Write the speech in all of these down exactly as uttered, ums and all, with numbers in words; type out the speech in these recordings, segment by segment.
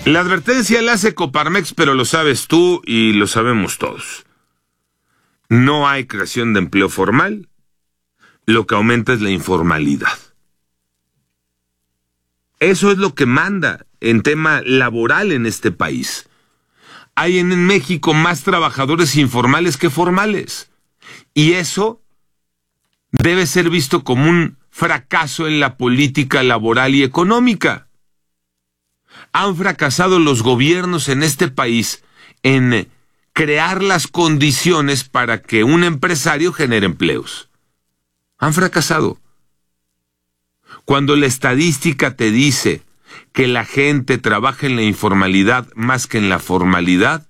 La advertencia la hace Coparmex, pero lo sabes tú y lo sabemos todos. No hay creación de empleo formal, lo que aumenta es la informalidad. Eso es lo que manda en tema laboral en este país. Hay en México más trabajadores informales que formales. Y eso debe ser visto como un fracaso en la política laboral y económica. Han fracasado los gobiernos en este país en crear las condiciones para que un empresario genere empleos. Han fracasado. Cuando la estadística te dice que la gente trabaja en la informalidad más que en la formalidad,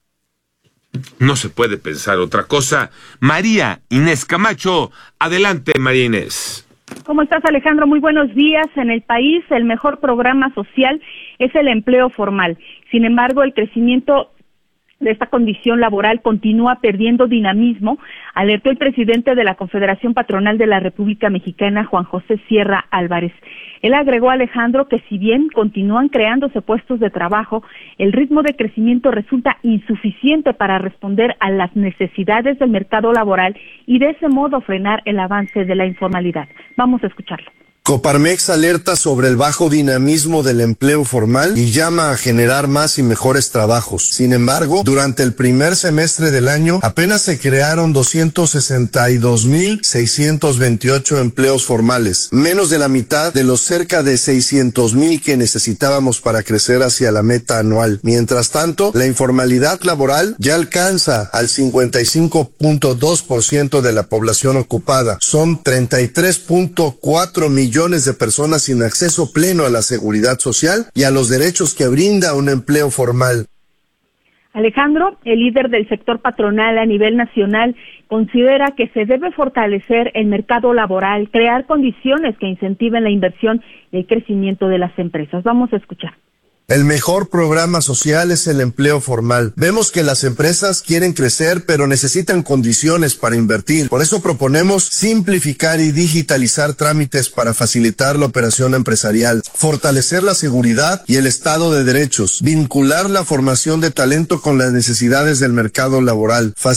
no se puede pensar otra cosa. María Inés Camacho, adelante, María Inés. ¿Cómo estás, Alejandro? Muy buenos días. En el país, el mejor programa social es el empleo formal. Sin embargo, el crecimiento de esta condición laboral continúa perdiendo dinamismo, alertó el presidente de la Confederación Patronal de la República Mexicana, Juan José Sierra Álvarez. Él agregó, Alejandro, que si bien continúan creándose puestos de trabajo, el ritmo de crecimiento resulta insuficiente para responder a las necesidades del mercado laboral y de ese modo frenar el avance de la informalidad. Vamos a escucharlo. Coparmex alerta sobre el bajo dinamismo del empleo formal y llama a generar más y mejores trabajos. Sin embargo, durante el primer semestre del año apenas se crearon doscientos sesenta y dos mil seiscientos veintiocho empleos formales, menos de la mitad de los cerca de seiscientos mil que necesitábamos para crecer hacia la meta anual. Mientras tanto, la informalidad laboral ya alcanza al cincuenta y cinco punto dos por ciento de la población ocupada. Son treinta y tres punto cuatro millones millones de personas sin acceso pleno a la seguridad social y a los derechos que brinda un empleo formal. Alejandro, el líder del sector patronal a nivel nacional, considera que se debe fortalecer el mercado laboral, crear condiciones que incentiven la inversión y el crecimiento de las empresas. Vamos a escuchar. El mejor programa social es el empleo formal. Vemos que las empresas quieren crecer, pero necesitan condiciones para invertir. Por eso proponemos simplificar y digitalizar trámites para facilitar la operación empresarial, fortalecer la seguridad y el Estado de Derechos, vincular la formación de talento con las necesidades del mercado laboral,